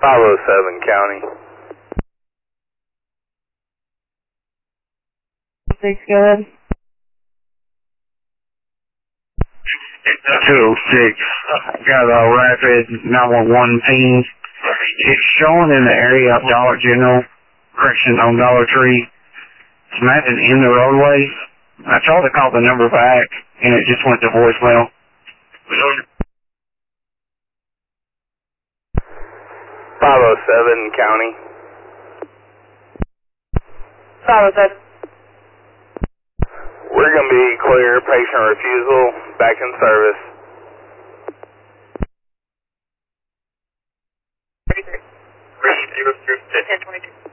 507 County. 6, go ahead. 206, got a rapid 911 ping. It's showing in the area of Dollar General, on Dollar Tree. It's imagine in the roadway. I tried to call the number back, and it just went to voicemail. 507 County. 507. We're going to be clear, patient refusal, back in service. 33. 1022.